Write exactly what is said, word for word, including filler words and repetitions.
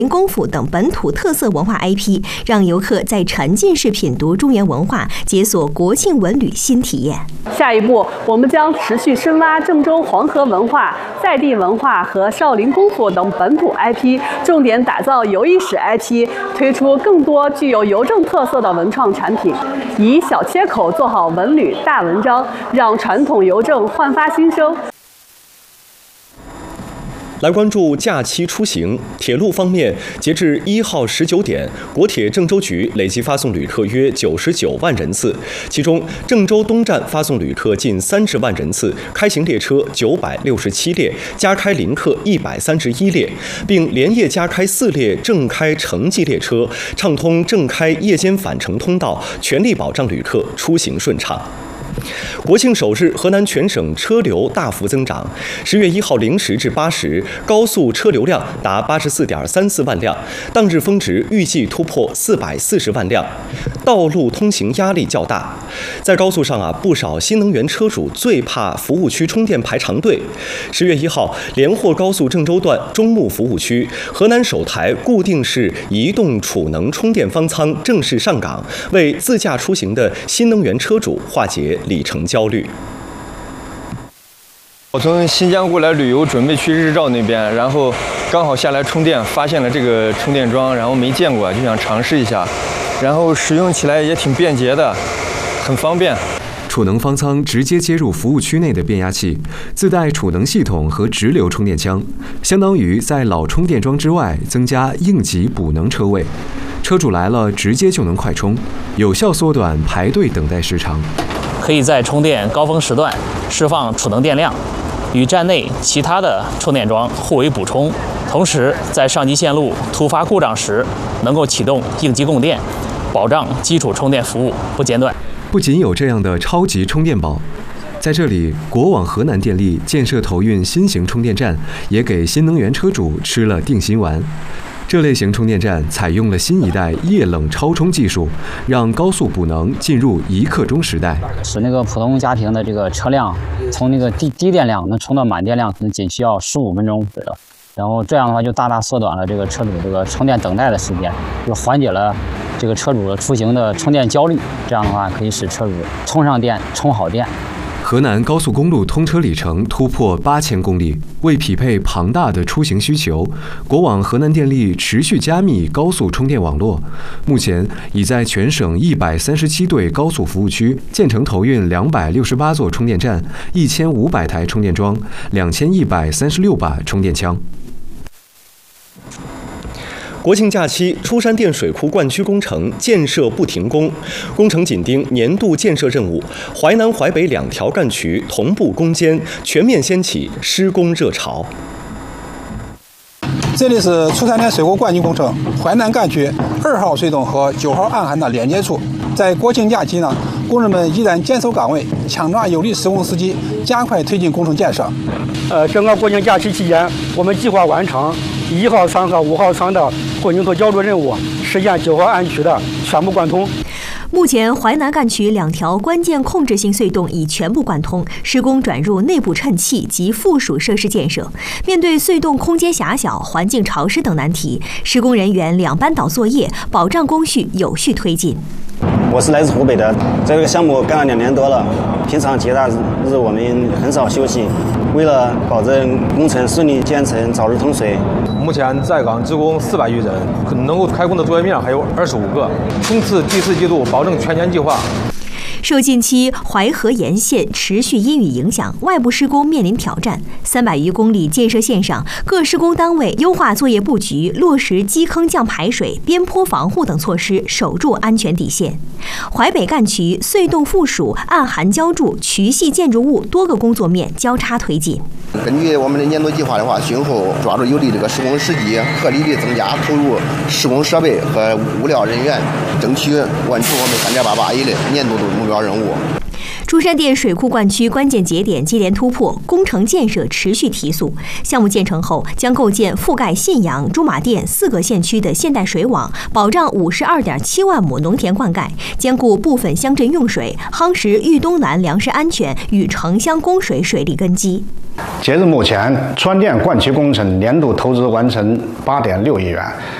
功夫等本土特色文化 I P， 让游客在沉浸式品读中原文化，解锁国庆文旅新体验。 下一步，我们将持续深挖郑州黄河文化、在地文化和少林功夫等本土 I P， 重点打造游艺史 I P， 推出更多具有邮政特色的文创产品，以小切口做好文旅大文章，让传统邮政焕发新生。 来关注假期出行。铁路方面，截至一号十九点，国铁郑州局累计发送旅客约九十九万人次，其中郑州东站发送旅客近三十万人次，开行列车九百六十七列，加开临客一百三十一列，并连夜加开四列正开城际列车，畅通正开夜间返程通道，全力保障旅客出行顺畅。国庆首日，河南全省车流大幅增长。十月一号零时至八时，高速车流量达八十四点三四万辆，当日峰值预计突破四百四十万辆，道路通行压力较大。在高速上啊，不少新能源车主最怕服务区充电排长队。十月一号，连霍高速郑州段中牟服务区，河南首台固定式移动储能充电方舱正式上岗，为自驾出行的新能源车主化解里程焦虑。 我从新疆过来旅游，准备去日照那边，然后刚好下来充电，发现了这个充电桩，然后没见过，就想尝试一下，然后使用起来也挺便捷的，很方便。 储能方舱直接接入服务区内的变压器，自带储能系统和直流充电枪，相当于在老充电桩之外增加应急补能车位。车主来了，直接就能快充，有效缩短排队等待时长。 可以在充电高峰时段释放储能电量，与站内其他的充电桩互为补充，同时在上级线路突发故障时能够启动应急供电，保障基础充电服务不间断。 不仅有这样的超级充电宝，在这里，国网河南电力建设投运新型充电站，也给新能源车主吃了定心丸。这类型充电站采用了新一代液冷超充技术，让高速补能进入一刻钟时代， 使那个普通家庭的这个车辆从那个低低电量能充到满电量，可能仅需要十五分钟左右。然后这样的话，就大大缩短了这个车主这个充电等待的时间，就缓解了这个车主的出行的充电焦虑。这样的话，可以使车主充上电、充好电。 河南高速公路通车里程突破八千公里，为匹配庞大的出行需求，国网河南电力持续加密高速充电网络。目前已在全省一百三十七对高速服务区建成投运两百六十八座充电站、一千五百台充电桩、两千一百三十六把充电枪。 国庆假期，出山店水库灌区工程建设不停工，工程紧盯年度建设任务，淮南、淮北两条干渠同步攻坚，全面掀起施工热潮。 这里是出山店水库灌区工程淮南干区二号隧洞和九号暗涵的连接处。在国庆假期呢，工人们依然坚守岗位，抢抓有利施工时机，加快推进工程建设。 呃，整个国庆假期期间，我们计划完成一号仓和五号仓的混凝土浇筑任务，实现九号暗区的全部贯通。 目前，淮南干渠两条关键控制性隧洞已全部贯通，施工转入内部衬砌及附属设施建设。面对隧洞空间狭小、环境潮湿等难题，施工人员两班倒作业，保障工序有序推进。 我是来自湖北的，在这个项目干了两年多了，平常节假日我们很少休息，为了保证工程顺利建成、早日通水。 目前在岗职工四百余人，能够开工的作业面还有二十五个。冲刺第四季度，保证全年计划。 受近期淮河沿线持续阴雨影响，外部施工面临挑战。三百余公里建设线上，各施工单位优化作业布局，落实基坑降排水、边坡防护等措施，守住安全底线。淮北干渠隧洞附属暗涵浇筑、渠系建筑物多个工作面交叉推进。 根据我们的年度计划的话，今后抓住有利这个施工时机，合理的增加投入施工设备和物料人员，争取完成我们三点八八亿的年度目标任务。 珠山店水库灌区关键节点接连突破，工程建设持续提速。项目建成后，将构建覆盖信阳、驻马店四个县区的现代水网，保障五十二点七万亩农田灌溉，兼顾部分乡镇用水，夯实豫东南粮食安全与城乡供水水利根基。 截至目前，川电灌区工程年度投资完成八点六亿元。